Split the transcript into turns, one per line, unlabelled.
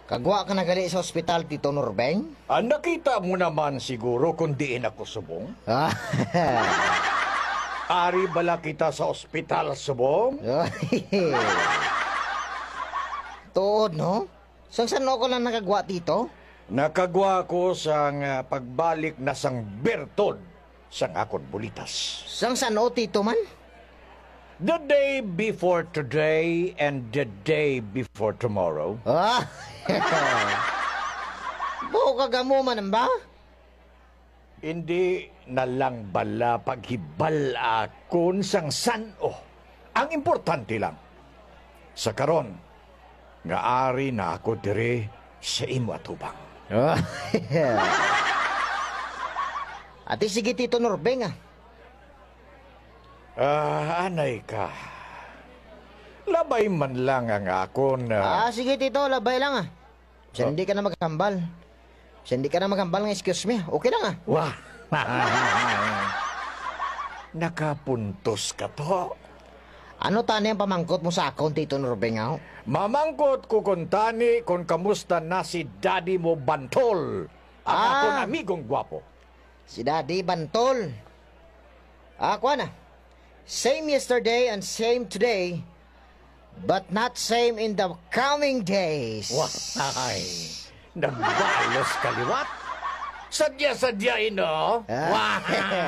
Kagwa ka na gali sa ospital, Tito Norbeng?
Nakita mo naman siguro kung diin ako subong.
Ah,
Ari bala kita sa ospital subong?
Tuod, no? Sang ko lang nakagwa, Tito?
Nakagwa ko sang pagbalik na sang bertod sang akon bulitas.
Sang sano, Tito man?
The day before today and the day before tomorrow.
Ah, buo kagamo man ba?
Hindi na lang bala paghibal akon sang sano. Ang importante lang, sa karon, nga ari na ako dire sa imo atubang.
Ati sige, Tito Norbeng,
Anay ka. Labay man lang ang akon.
sige, Tito, labay lang, Siya hindi ka na maghambal. Siya hindi ka na maghambal ng excuse me. Okay lang,
Wah! Nakapuntos ka to.
Ano tani ang pamangkot mo sa akon, Tito Norbeng,
Mamangkot ko kung tani kung kamusta na si daddy mo Bantol. Ang akong amigong gwapo.
Si Daddy Bantol. Kuha na. Same yesterday and same today, but not same in the coming days.
Wah! Nagbalos kaliwat. Sadya-sadya ino.
Ah.
Wah!